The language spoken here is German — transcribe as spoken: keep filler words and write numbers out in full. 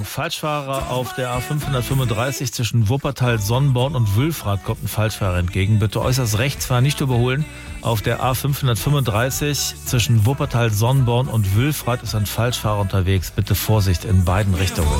Falschfahrer auf der A fünfhundertfünfunddreißig zwischen Wuppertal, Sonnenborn und Wülfrath kommt ein Falschfahrer entgegen. Bitte äußerst rechts fahren, nicht überholen. Auf der A fünfhundertfünfunddreißig zwischen Wuppertal, Sonnenborn und Wülfrath ist ein Falschfahrer unterwegs. Bitte Vorsicht in beiden Richtungen.